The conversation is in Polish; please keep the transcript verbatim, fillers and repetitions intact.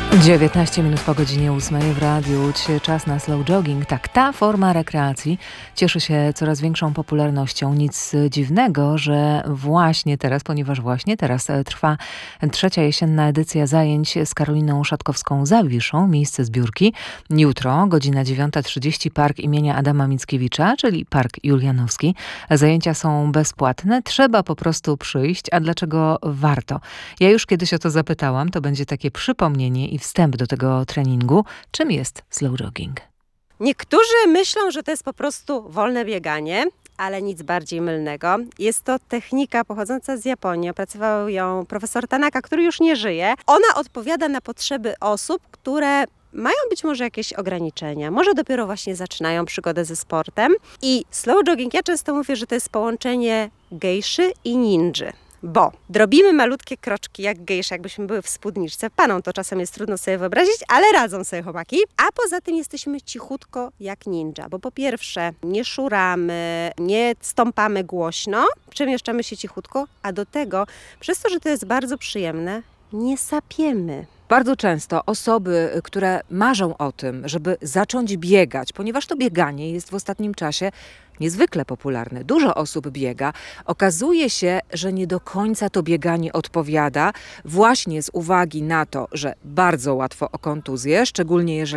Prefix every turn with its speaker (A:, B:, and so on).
A: dziewiętnaście minut po godzinie ósmej w Radiu Łódź. Czas na slow jogging. Tak, ta forma rekreacji cieszy się coraz większą popularnością. Nic dziwnego, że właśnie teraz, ponieważ właśnie teraz trwa trzecia jesienna edycja zajęć z Karoliną Szatkowską-Zawiszą, miejsce zbiórki. Jutro, godzina dziewiąta trzydzieści, park imienia Adama Mickiewicza, czyli Park Julianowski. Zajęcia są bezpłatne, trzeba po prostu przyjść. A dlaczego warto? Ja już kiedyś o to zapytałam, to będzie takie przypomnienie i wstęp do tego treningu. Czym jest slow jogging?
B: Niektórzy myślą, że to jest po prostu wolne bieganie, ale nic bardziej mylnego. Jest to technika pochodząca z Japonii. Opracował ją profesor Tanaka, który już nie żyje. Ona odpowiada na potrzeby osób, które mają być może jakieś ograniczenia, może dopiero właśnie zaczynają przygodę ze sportem. I slow jogging, ja często mówię, że to jest połączenie gejszy i ninży. Bo drobimy malutkie kroczki jak gejsze, jakbyśmy były w spódniczce. Panom to czasem jest trudno sobie wyobrazić, ale radzą sobie chłopaki. A poza tym jesteśmy cichutko jak ninja, bo po pierwsze nie szuramy, nie stąpamy głośno, przemieszczamy się cichutko, a do tego, przez to, że to jest bardzo przyjemne, nie sapiemy.
A: Bardzo często osoby, które marzą o tym, żeby zacząć biegać, ponieważ to bieganie jest w ostatnim czasie niezwykle popularne. Dużo osób biega. Okazuje się, że nie do końca to bieganie odpowiada właśnie z uwagi na to, że bardzo łatwo o kontuzję, szczególnie jeżeli